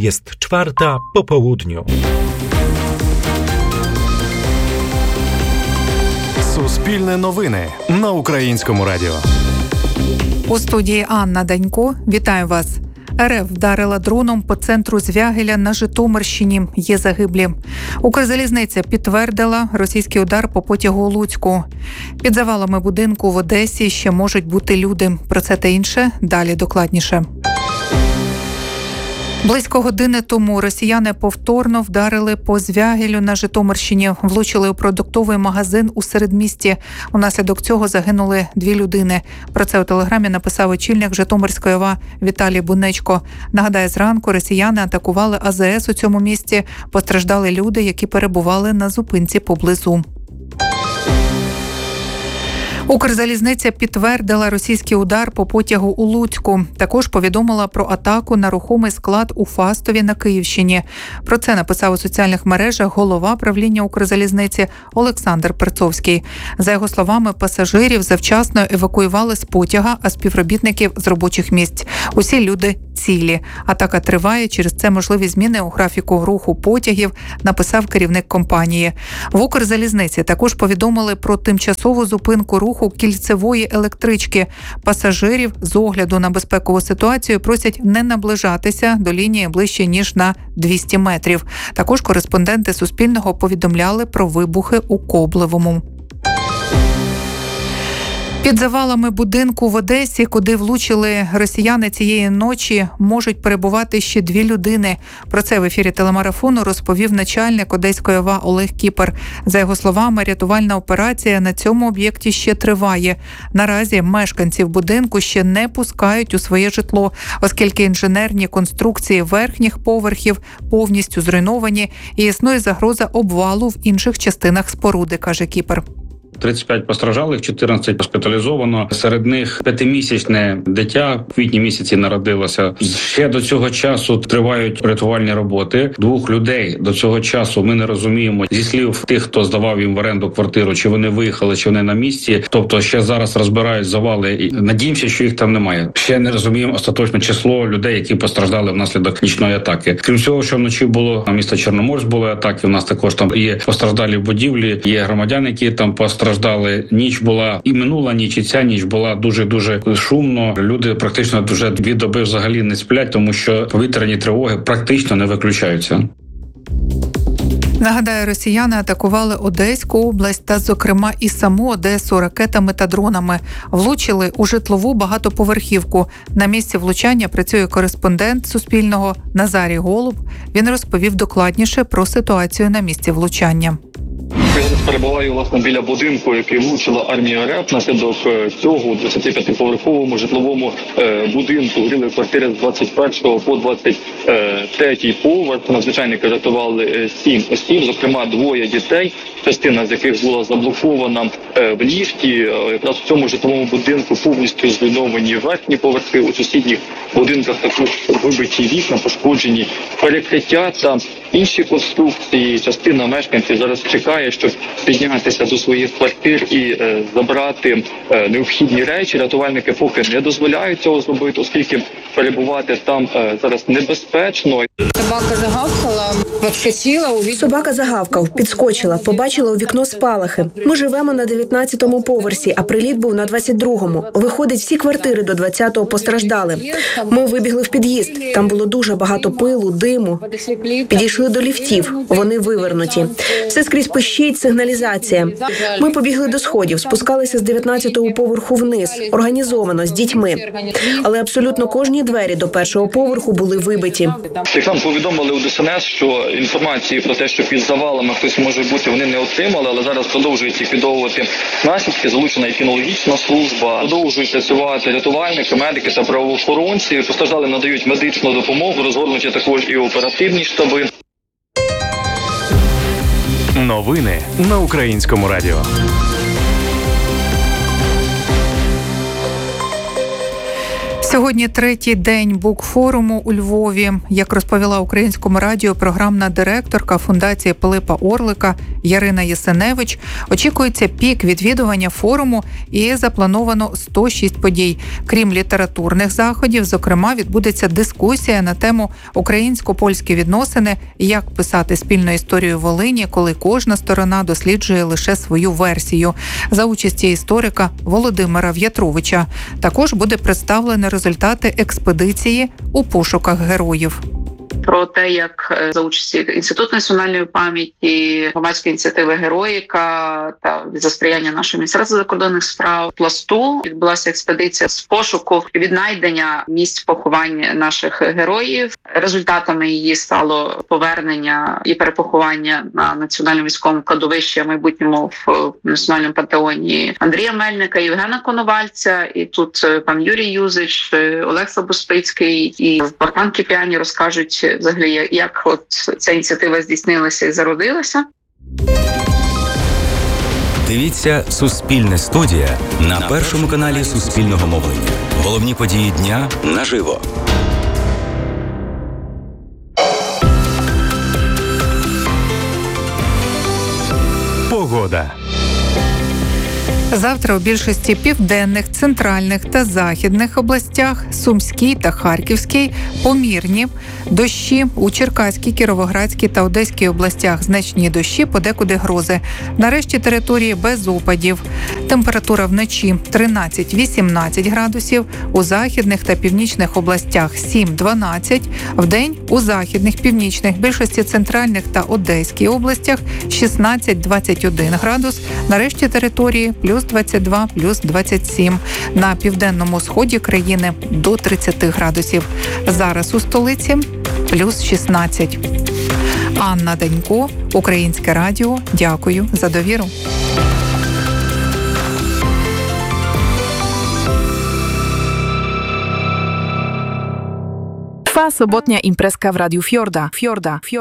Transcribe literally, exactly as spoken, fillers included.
Jest czwarta po południu. Суспільне новини на Українському радіо. У студії Анна Данько. Вітаю вас. РФ вдарила дроном по центру Звягеля на Житомирщині. Є загиблі. Укрзалізниця підтвердила російський удар по потягу у Луцьку. Під завалами будинку в Одесі ще можуть бути люди. Про це та інше далі докладніше. Близько години тому росіяни повторно вдарили по Звягелю на Житомирщині. Влучили у продуктовий магазин у середмісті. Унаслідок цього загинули дві людини. Про це у телеграмі написав очільник Житомирської ОВА Віталій Бунечко. Нагадаю, зранку росіяни атакували А З С у цьому місті. Постраждали люди, які перебували на зупинці поблизу. Укрзалізниця підтвердила російський удар по потягу у Луцьку. Також повідомила про атаку на рухомий склад у Фастові на Київщині. Про це написав у соціальних мережах голова правління Укрзалізниці Олександр Перцовський. За його словами, пасажирів завчасно евакуювали з потяга, а співробітників з робочих місць. Усі люди цілі. Атака триває, через це можливі зміни у графіку руху потягів, написав керівник компанії. В Укрзалізниці також повідомили про тимчасову зупинку руху кільцевої електрички. Пасажирів з огляду на безпекову ситуацію просять не наближатися до лінії ближче, ніж на двісті метрів. Також кореспонденти Суспільного повідомляли про вибухи у Коблевому. Під завалами будинку в Одесі, куди влучили росіяни цієї ночі, можуть перебувати ще дві людини. Про це в ефірі телемарафону розповів начальник Одеської ОВА Олег Кіпер. За його словами, рятувальна операція на цьому об'єкті ще триває. Наразі мешканців будинку ще не пускають у своє житло, оскільки інженерні конструкції верхніх поверхів повністю зруйновані і існує загроза обвалу в інших частинах споруди, каже Кіпер. тридцять п'ять постраждалих, чотирнадцять госпіталізовано. Серед них п'ятимісячне дитя в квітні місяці народилося. Ще до цього часу тривають рятувальні роботи. Двох людей до цього часу ми не розуміємо зі слів тих, хто здавав їм в оренду квартиру, чи вони виїхали, чи вони на місці. Тобто ще зараз розбирають завали. І надіємося, що їх там немає. Ще не розуміємо остаточне число людей, які постраждали внаслідок нічної атаки. Крім цього, що вночі було на місто Чорноморськ були атаки. У нас також там є постраждалі будівлі, є громадяни, які там постраждали. Страждали. Ніч була і минула ніч, і ця ніч була дуже-дуже шумно. Люди практично вже дві доби взагалі не сплять, тому що повітряні тривоги практично не виключаються. Нагадаю, росіяни атакували Одеську область та, зокрема, і саму Одесу ракетами та дронами. Влучили у житлову багатоповерхівку. На місці влучання працює кореспондент Суспільного Назарій Голуб. Він розповів докладніше про ситуацію на місці влучання. Я зараз перебуваю, власне, біля будинку, який влучила армія РФ. Наслідок цього у двадцятип'ятиповерховому житловому е, будинку горіли квартири з двадцять першого по двадцять третій поверх. Надзвичайники рятували сім осіб, зокрема двоє дітей, частина з яких була заблокована е, в ліфті. Якраз в цьому житловому будинку повністю зруйновані верхні поверхи. У сусідніх будинках також вибиті вікна, пошкоджені перекриття та інші конструкції. Частина мешканців зараз чекає, щоб піднятися до своїх квартир і е, забрати е, необхідні речі. Рятувальники поки не дозволяють цього зробити, оскільки перебувати там е, зараз небезпечно. Собака загавкала, підскочила, увиділа. Собака загавкав, підскочила, побачила у вікно спалахи. Ми живемо на дев'ятнадцятому поверсі, а приліт був на двадцять другому. Виходить, всі квартири до двадцятого постраждали. Ми вибігли в під'їзд. Там було дуже багато пилу, диму. Підійшли до ліфтів. Вони вивернуті. Все скрізь пищить, сигналізація. Ми побігли до сходів, спускалися з дев'ятнадцятого поверху вниз, організовано, з дітьми. Але абсолютно кожні двері до першого поверху були вибиті. Як нам повідомили у Д С Н С, що інформації про те, що під завалами хтось може бути, вони не отримали, але зараз продовжують ліквідовувати наслідки, залучена і кінологічна служба, продовжують працювати рятувальники, медики та правоохоронці. Постраждалим надають медичну допомогу, розгорнуті також і оперативні штаби. Новини на Українському радіо. Сьогодні третій день букфоруму у Львові. Як розповіла Українському радіо програмна директорка Фундації Пилипа Орлика Ярина Єсеневич, очікується пік відвідування форуму і заплановано сто шість подій. Крім літературних заходів, зокрема, відбудеться дискусія на тему українсько-польські відносини, як писати спільну історію Волині, коли кожна сторона досліджує лише свою версію. За участі історика Володимира В'ятровича. Також буде представлено результати експедиції у пошуках героїв. Про те, як за участі Інституту національної пам'яті, громадської ініціативи «Героїка» та за сприяння нашого Міністерства закордонних справ «Пласту» відбулася експедиція з пошуку віднайдення місць поховання наших героїв. Результатами її стало повернення і перепоховання на національному військовому кладовищі, а майбутньому в національному пантеоні Андрія Мельника, Євгена Коновальця. І тут пан Юрій Юзич, Олег Слабоспицький і Богдан Кіпіані розкажуть взагалі, як от ця ініціатива здійснилася і зародилася. Дивіться «Суспільне студія» на першому каналі Суспільного мовлення. Головні події дня наживо. Погода. Завтра у більшості південних, центральних та західних областях, Сумській та Харківській помірні дощі, у Черкаській, Кіровоградській та Одеській областях значні дощі, подекуди грози. Нарешті території без опадів. Температура вночі тринадцять-вісімнадцять градусів, у західних та північних областях сім-дванадцять, вдень у західних, північних, більшості центральних та Одеській областях шістнадцять-двадцять один градус. Нарешті території плюс двадцять два, плюс двадцять сім. На південному сході країни до тридцять градусів. Зараз у столиці плюс шістнадцять. Анна Данько, Українське радіо. Дякую за довіру. Trwa sobotnia imprezka w Radiu Fiorda. Fiorda. Fiorda.